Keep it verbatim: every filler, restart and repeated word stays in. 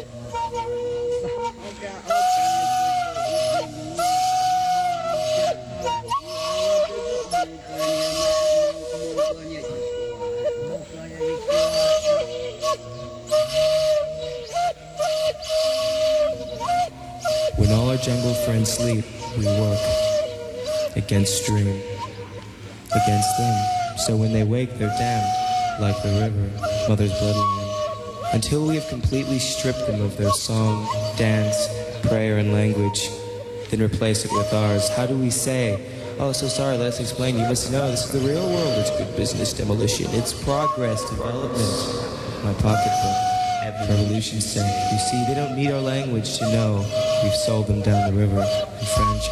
When all our jungle friends sleep, we work against stream, against them. So when they wake, they're damned, like the river, mother's bloodline, until we have completely stripped them of their song, dance, prayer, and language, then replace it with ours. How do we say, oh, so sorry, let us explain. You must know, this is the real world. It's good business demolition. It's progress, development. My pocketbook. Revolution's sake. You see, they don't need our language to know we've sold them down the river in French.